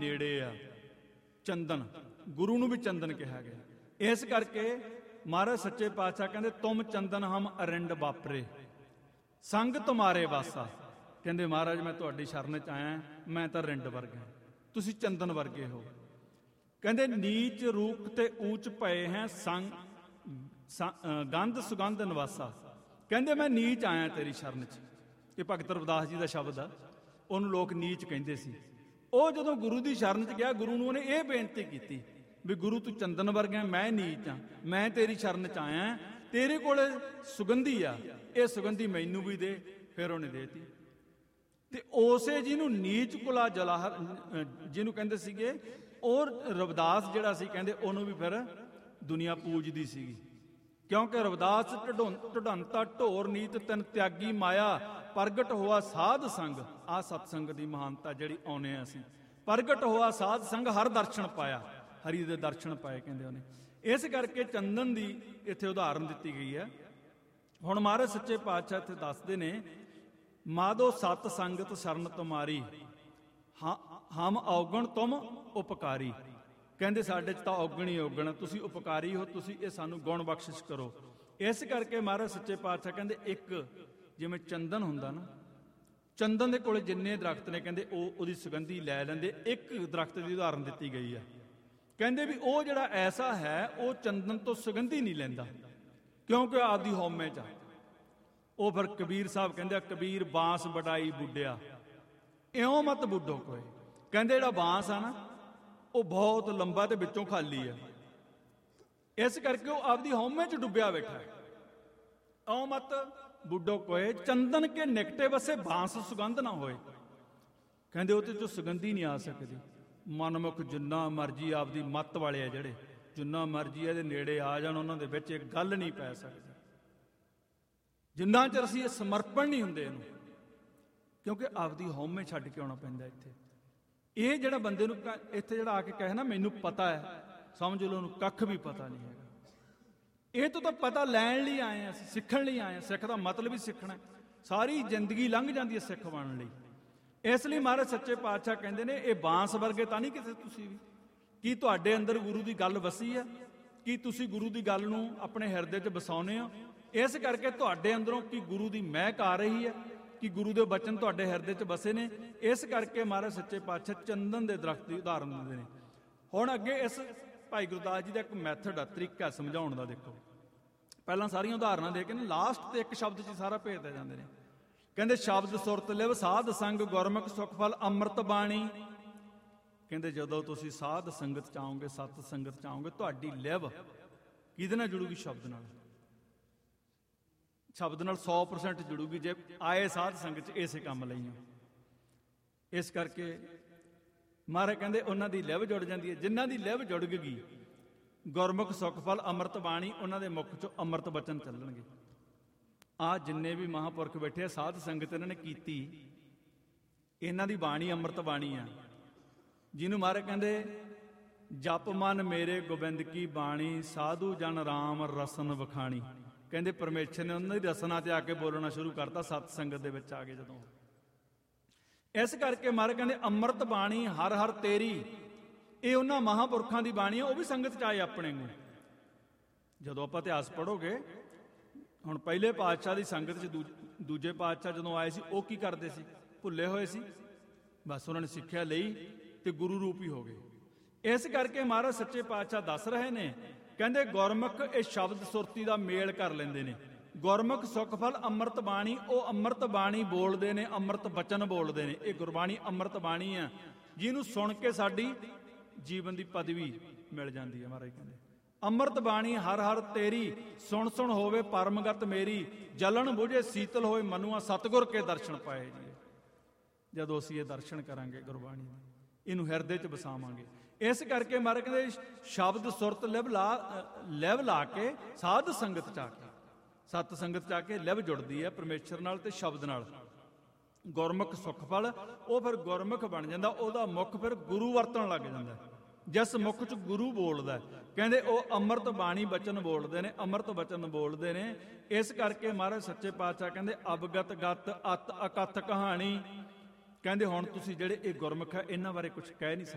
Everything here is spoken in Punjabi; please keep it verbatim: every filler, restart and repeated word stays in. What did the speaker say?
ਨੇੜੇ ਆ। ਚੰਦਨ, ਗੁਰੂ ਨੂੰ ਵੀ ਚੰਦਨ ਕਿਹਾ ਗਿਆ। ਇਸ ਕਰਕੇ ਮਹਾਰਾਜ ਸੱਚੇ ਪਾਤਸ਼ਾਹ ਕਹਿੰਦੇ ਤੁਮ ਚੰਦਨ ਹਮ ਅਰਿੰਡ ਵਾਪਰੇ ਸੰਗ ਤੁਮਾਰੇ ਵਾਸਾ। ਕਹਿੰਦੇ ਮਹਾਰਾਜ ਮੈਂ ਤੁਹਾਡੀ ਸ਼ਰਨ 'ਚ ਆਇਆ, ਮੈਂ ਤਾਂ ਰਿੰਡ ਵਰਗਾ, ਤੁਸੀਂ ਚੰਦਨ ਵਰਗੇ ਹੋ। ਕਹਿੰਦੇ ਨੀਚ ਰੂਪ ਤੇ ਊਚ ਪਏ ਹੈ ਸੰਗ ਗੰਧ ਸੁਗੰਧ ਨਿਵਾਸਾ। ਕਹਿੰਦੇ ਮੈਂ ਨੀਚ ਆਇਆ ਤੇਰੀ ਸ਼ਰਨ 'ਚ। ਇਹ ਭਗਤ ਰਵਿਦਾਸ ਜੀ ਦਾ ਸ਼ਬਦ ਆ। ਉਹਨੂੰ ਲੋਕ ਨੀਚ ਕਹਿੰਦੇ ਸੀ। ਉਹ ਜਦੋਂ ਗੁਰੂ ਦੀ ਸ਼ਰਨ 'ਚ ਗਿਆ, ਗੁਰੂ ਨੂੰ ਉਹਨੇ ਇਹ ਬੇਨਤੀ ਕੀਤੀ ਵੀ ਗੁਰੂ ਤੂੰ ਚੰਦਨ ਵਰਗਾ, ਮੈਂ ਨੀਚ ਆ, ਮੈਂ ਤੇਰੀ ਸ਼ਰਨ 'ਚ ਆਇਆ, ਤੇਰੇ ਕੋਲ ਸੁਗੰਧੀ ਆ, ਇਹ ਸੁਗੰਧੀ ਮੈਨੂੰ ਵੀ ਦੇ। ਫਿਰ ਉਹਨੇ ਦੇਤੀ। ਤੇ ਉਸੇ ਜਿਹਨੂੰ ਨੀਚ ਕੁਲਾ ਜਲਾਹਰ ਜਿਹਨੂੰ ਕਹਿੰਦੇ ਸੀਗੇ, ਉਹ ਰਵਿਦਾਸ ਜਿਹੜਾ ਸੀ ਕਹਿੰਦੇ ਉਹਨੂੰ ਵੀ ਫਿਰ ਦੁਨੀਆ ਪੂਜਦੀ ਸੀਗੀ। ਕਿਉਂਕਿ ਰਵਿਦਾਸ ਢੁਢੰਤਾ ਢੋਰ ਨੀਤ ਤਨ ਤਿਆਗੀ ਮਾਇਆ ਪ੍ਰਗਟ ਹੋਆ ਸਾਧ ਸੰਗ। ਆਹ ਸਤਸੰਗ ਦੀ ਮਹਾਨਤਾ ਜਿਹੜੀ ਆਉਨੇ ਆ ਅਸੀਂ। ਪ੍ਰਗਟ ਹੋਆ ਸਾਧ ਸੰਗ ਹਰ ਦਰਸ਼ਨ ਪਾਇਆ, ਹਰੀ ਦੇ ਦਰਸ਼ਨ ਪਾਏ ਕਹਿੰਦੇ ਉਹਨੇ। ਇਸ ਕਰਕੇ ਚੰਦਨ ਦੀ ਇੱਥੇ ਉਦਾਹਰਨ ਦਿੱਤੀ ਗਈ ਹੈ। ਹੁਣ ਮਹਾਰਾਜ ਸੱਚੇ ਪਾਤਸ਼ਾਹ ਇੱਥੇ ਦੱਸਦੇ ਨੇ ਮਾਧੋ ਸਤ ਸੰਗਤ ਸ਼ਰਨ ਤੁਮਾਰੀ ਹਮ ਔਗਣ ਤੁਮ ਉਪਕਾਰੀ। ਕਹਿੰਦੇ ਸਾਡੇ 'ਚ ਤਾਂ ਔਗਣ ਹੀ ਔਗਣ, ਤੁਸੀਂ ਉਪਕਾਰੀ ਹੋ, ਤੁਸੀਂ ਇਹ ਸਾਨੂੰ ਗੁਣ ਬਖਸ਼ਿਸ਼ ਕਰੋ। ਇਸ ਕਰਕੇ ਮਹਾਰਾਜ ਸੱਚੇ ਪਾਤਸ਼ਾਹ ਕਹਿੰਦੇ ਇੱਕ ਜਿਵੇਂ ਚੰਦਨ ਹੁੰਦਾ ਨਾ, ਚੰਦਨ ਦੇ ਕੋਲੇ ਜਿੰਨੇ ਦਰਖਤ ਨੇ ਕਹਿੰਦੇ ਉਹ ਉਹਦੀ ਸੁਗੰਧੀ ਲੈ ਲੈਂਦੇ। ਇੱਕ ਦਰਖਤ ਦੀ ਉਦਾਹਰਨ ਦਿੱਤੀ ਗਈ ਆ। ਕਹਿੰਦੇ ਵੀ ਉਹ ਜਿਹੜਾ ਐਸਾ ਹੈ ਉਹ ਚੰਦਨ ਤੋਂ ਸੁਗੰਧੀ ਨਹੀਂ ਲੈਂਦਾ, ਕਿਉਂਕਿ ਆਪਦੀ ਹਉਮੈ 'ਚ ਆ। ਉਹ ਫਿਰ ਕਬੀਰ ਸਾਹਿਬ ਕਹਿੰਦੇ ਆ ਕਬੀਰ ਬਾਂਸ ਵਡਾਈ ਬੁੱਢਿਆ ਇਉਂ ਮਤ ਬੁੱਢੋ ਕੋਏ। ਕਹਿੰਦੇ ਜਿਹੜਾ ਬਾਂਸ ਆ ਨਾ ਉਹ ਬਹੁਤ ਲੰਬਾ ਤੇ ਵਿੱਚੋਂ ਖਾਲੀ ਆ, ਇਸ ਕਰਕੇ ਉਹ ਆਪਦੀ ਹਉਮੈ 'ਚ ਡੁੱਬਿਆ ਬੈਠਾ। ਇਉਂ ਮਤ ਬੁੱਢੋ ਕੋਏ ਚੰਦਨ ਕੇ ਨਿਕਟੇ ਵਸੇ ਬਾਂਸ ਸੁਗੰਧ ਨਾ ਹੋਏ। ਕਹਿੰਦੇ ਉਹਦੇ 'ਚੋਂ ਸੁਗੰਧੀ ਨਹੀਂ ਆ ਸਕਦੀ। ਮਨਮੁਖ ਜਿੰਨਾ ਮਰਜੀ ਆਪਦੀ ਮੱਤ ਵਾਲੇ ਆ, ਜਿਹੜੇ ਜਿੰਨਾ ਮਰਜੀ ਇਹਦੇ ਨੇੜੇ ਆ ਜਾਣ, ਉਹਨਾਂ ਦੇ ਵਿੱਚ ਇੱਕ ਗੱਲ ਨਹੀਂ ਪੈ ਸਕਦੀ ਜਿੰਨਾ ਚਿਰ ਅਸੀਂ ਇਹ ਸਮਰਪਣ ਨਹੀਂ ਹੁੰਦੇ ਇਹਨੂੰ, ਕਿਉਂਕਿ ਆਪਦੀ ਹਉਮੈ ਛੱਡ ਕੇ ਆਉਣਾ ਪੈਂਦਾ ਇੱਥੇ। ਇਹ ਜਿਹੜਾ ਬੰਦੇ ਨੂੰ ਇੱਥੇ ਜਿਹੜਾ ਆ ਕੇ ਕਹੇ ਨਾ ਮੈਨੂੰ ਪਤਾ ਹੈ, ਸਮਝ ਲਓ ਉਹਨੂੰ ਕੱਖ ਵੀ ਪਤਾ ਨਹੀਂ ਹੈਗਾ। ਇਹ ਤੋਂ ਤਾਂ ਪਤਾ ਲੈਣ ਲਈ ਆਏ ਹਾਂ, ਅਸੀਂ ਸਿੱਖਣ ਲਈ ਆਏ ਹਾਂ। ਸਿੱਖ ਦਾ ਮਤਲਬ ਹੀ ਸਿੱਖਣਾ। ਸਾਰੀ ਜ਼ਿੰਦਗੀ ਲੰਘ ਜਾਂਦੀ ਹੈ ਸਿੱਖ ਬਣਨ ਲਈ। ਇਸ ਲਈ ਮਹਾਰਾਜ ਸੱਚੇ ਪਾਤਸ਼ਾਹ ਕਹਿੰਦੇ ਨੇ ਇਹ ਬਾਂਸ ਵਰਗੇ ਤਾਂ ਨਹੀਂ ਕਿਸੇ ਤੁਸੀਂ ਵੀ। ਕੀ ਤੁਹਾਡੇ ਅੰਦਰ ਗੁਰੂ ਦੀ ਗੱਲ ਵਸੀ ਆ? ਕੀ ਤੁਸੀਂ ਗੁਰੂ ਦੀ ਗੱਲ ਨੂੰ ਆਪਣੇ ਹਿਰਦੇ 'ਚ ਵਸਾਉਂਦੇ ਹੋ? ਇਸ ਕਰਕੇ ਤੁਹਾਡੇ ਅੰਦਰੋਂ ਕੀ ਗੁਰੂ ਦੀ ਮਹਿਕ ਆ ਰਹੀ ਹੈ, ਕਿ ਗੁਰੂ ਦੇ ਬਚਨ ਤੁਹਾਡੇ ਹਿਰਦੇ 'ਚ ਵਸੇ ਨੇ। ਇਸ ਕਰਕੇ ਮਹਾਰਾਜ ਸੱਚੇ ਪਾਤਸ਼ਾਹ ਚੰਦਨ ਦੇ ਦਰਖਤ ਦੀ ਉਦਾਹਰਨ ਦਿੰਦੇ ਨੇ। ਹੁਣ ਅੱਗੇ ਇਸ ਭਾਈ ਗੁਰਦਾਸ ਜੀ ਦਾ ਇੱਕ ਮੈਥਡ ਆ, ਤਰੀਕਾ ਸਮਝਾਉਣ ਦਾ। ਦੇਖੋ ਪਹਿਲਾਂ ਸਾਰੀਆਂ ਉਦਾਹਰਨਾਂ ਦੇ ਕੇ ਨਾ ਲਾਸਟ ਤੇ ਇੱਕ ਸ਼ਬਦ 'ਚ ਸਾਰਾ ਭੇਜ ਦੇ ਜਾਂਦੇ ਨੇ। ਕਹਿੰਦੇ ਸ਼ਬਦ ਸੁਰਤ ਲਿਵ ਸਾਧ ਸੰਗ ਗੁਰਮੁਖ ਸੁਖ ਫਲ ਅੰਮ੍ਰਿਤ ਬਾਣੀ। ਕਹਿੰਦੇ ਜਦੋਂ ਤੁਸੀਂ ਸਾਧ ਸੰਗਤ 'ਚ ਆਓਗੇ, ਸਤ ਸੰਗਤ 'ਚ ਆਓਗੇ, ਤੁਹਾਡੀ ਲਿਵ ਕਿਹਦੇ ਨਾਲ ਜੁੜੂਗੀ? ਸ਼ਬਦ ਨਾਲ। ਸ਼ਬਦ ਨਾਲ ਸੌ ਪਰਸੈਂਟ ਜੁੜੂਗੀ ਜੇ ਆਏ ਸਾਧ ਸੰਗਤ 'ਚ ਇਸੇ ਕੰਮ ਲਈ। ਇਸ ਕਰਕੇ ਮਹਾਰਾਜ ਕਹਿੰਦੇ ਉਹਨਾਂ ਦੀ ਲਿਵ ਜੁੜ ਜਾਂਦੀ ਹੈ। ਜਿਨ੍ਹਾਂ ਦੀ ਲਿਵ ਜੁੜ ਗਈ ਗੁਰਮੁਖ ਸੁਖ ਫਲ ਅੰਮ੍ਰਿਤ ਬਾਣੀ, ਉਹਨਾਂ ਦੇ ਮੁਖ 'ਚੋਂ ਅੰਮ੍ਰਿਤ ਬਚਨ ਚੱਲਣਗੇ। ਆਹ ਜਿੰਨੇ ਵੀ ਮਹਾਂਪੁਰਖ ਬੈਠੇ ਆ, ਸਾਧ ਸੰਗਤ ਇਹਨਾਂ ਨੇ ਕੀਤੀ, ਇਹਨਾਂ ਦੀ ਬਾਣੀ ਅੰਮ੍ਰਿਤ ਬਾਣੀ ਆ। ਜਿਹਨੂੰ ਮਹਾਰਾਜ ਕਹਿੰਦੇ ਜਪ ਮਨ ਮੇਰੇ ਗੋਬਿੰਦ ਕੀ ਬਾਣੀ ਸਾਧੂ ਜਨ ਰਾਮ ਰਸਨ ਵਖਾਣੀ। ਕਹਿੰਦੇ ਪਰਮੇਸ਼ਰ ਨੇ ਉਹਨਾਂ ਦੀ ਰਸਨਾ ਤੇ ਆ ਕੇ ਬੋਲਣਾ ਸ਼ੁਰੂ ਕਰਤਾ ਸਤ ਸੰਗਤ ਦੇ ਵਿੱਚ ਆ ਕੇ ਜਦੋਂ। ਇਸ ਕਰਕੇ ਮਹਾਰਾਜ ਕਹਿੰਦੇ ਅੰਮ੍ਰਿਤ ਬਾਣੀ ਹਰ ਹਰ ਤੇਰੀ। ਇਹ ਉਹਨਾਂ ਮਹਾਂਪੁਰਖਾਂ ਦੀ ਬਾਣੀ ਆ, ਉਹ ਵੀ ਸੰਗਤ 'ਚ ਆਏ ਆਪਣੇ ਨੂੰ। ਜਦੋਂ ਆਪਾਂ ਇਤਿਹਾਸ ਪੜ੍ਹੋਗੇ, ਹੁਣ ਪਹਿਲੇ ਪਾਤਸ਼ਾਹ ਦੀ ਸੰਗਤ 'ਚ ਦੂਜੇ ਦੂਜੇ ਪਾਤਸ਼ਾਹ ਜਦੋਂ ਆਏ ਸੀ, ਉਹ ਕੀ ਕਰਦੇ ਸੀ? ਭੁੱਲੇ ਹੋਏ ਸੀ। ਬਸ ਉਹਨਾਂ ਨੇ ਸਿੱਖਿਆ ਲਈ ਤੇ ਗੁਰੂ ਰੂਪ ਹੀ ਹੋ ਗਏ। ਇਸ ਕਰਕੇ ਮਹਾਰਾਜ ਸੱਚੇ ਪਾਤਸ਼ਾਹ ਦੱਸ ਰਹੇ ਨੇ, ਕਹਿੰਦੇ ਗੁਰਮੁਖ ਇਹ ਸ਼ਬਦ ਸੁਰਤੀ ਦਾ ਮੇਲ ਕਰ ਲੈਂਦੇ ਨੇ। ਗੁਰਮੁਖ ਸੁਖ ਫਲ ਅੰਮ੍ਰਿਤ ਬਾਣੀ, ਉਹ ਅੰਮ੍ਰਿਤ ਬਾਣੀ ਬੋਲਦੇ ਨੇ, ਅੰਮ੍ਰਿਤ ਬਚਨ ਬੋਲਦੇ ਨੇ। ਇਹ ਗੁਰਬਾਣੀ ਅੰਮ੍ਰਿਤ ਬਾਣੀ ਆ, ਜਿਹਨੂੰ ਸੁਣ ਕੇ ਸਾਡੀ ਜੀਵਨ ਦੀ ਪਦਵੀ ਮਿਲ ਜਾਂਦੀ ਹੈ। ਮਹਾਰਾਜ ਕਹਿੰਦੇ ਅੰਮ੍ਰਿਤ ਬਾਣੀ ਹਰ ਹਰ ਤੇਰੀ, ਸੁਣ ਸੁਣ ਹੋਵੇ ਪਰਮਗਤ ਮੇਰੀ, ਜਲਣ ਬੁਝੇ ਸੀਤਲ ਹੋਏ ਮਨੁਆ ਸਤਿਗੁਰ ਕੇ ਦਰਸ਼ਨ ਪਾਏ ਜੀ। ਜਦੋਂ ਅਸੀਂ ਇਹ ਦਰਸ਼ਨ ਕਰਾਂਗੇ ਗੁਰਬਾਣੀ ਦੇ, ਇਹਨੂੰ ਹਿਰਦੇ 'ਚ ਵਸਾਵਾਂਗੇ। ਇਸ ਕਰਕੇ ਮਹਾਰਾਜ ਕਹਿੰਦੇ ਸ਼ਬਦ ਸੁਰਤ ਲਿਵ ਲਾ ਲਿਵ ਲਾ ਕੇ ਸਾਧ ਸੰਗਤ 'ਚ ਆ ਕੇ, ਸਤ ਸੰਗਤ 'ਚ ਆ ਕੇ ਲਿਵ ਜੁੜਦੀ ਹੈ ਪਰਮੇਸ਼ਰ ਨਾਲ ਤੇ ਸ਼ਬਦ ਨਾਲ। ਗੁਰਮੁਖ ਸੁਖ ਫਲ, ਉਹ ਫਿਰ ਗੁਰਮੁਖ ਬਣ ਜਾਂਦਾ। ਉਹਦਾ ਮੁਖ ਫਿਰ ਗੁਰੂ ਵਰਤਣ ਲੱਗ ਜਾਂਦਾ। ਜਿਸ ਮੁਖ 'ਚ ਗੁਰੂ ਬੋਲਦਾ, ਕਹਿੰਦੇ ਉਹ ਅੰਮ੍ਰਿਤ ਬਾਣੀ ਬਚਨ ਬੋਲਦੇ ਨੇ, ਅੰਮ੍ਰਿਤ ਬਚਨ ਬੋਲਦੇ ਨੇ। ਇਸ ਕਰਕੇ ਮਹਾਰਾਜ ਸੱਚੇ ਪਾਤਸ਼ਾਹ ਕਹਿੰਦੇ ਅਵਗਤ ਗਤ ਅਤ ਅਕਥ ਕਹਾਣੀ। ਕਹਿੰਦੇ ਹੁਣ ਤੁਸੀਂ ਜਿਹੜੇ ਇਹ ਗੁਰਮੁਖ ਹੈ, ਇਹਨਾਂ ਬਾਰੇ ਕੁਝ ਕਹਿ ਨਹੀਂ ਸਕਦੇ।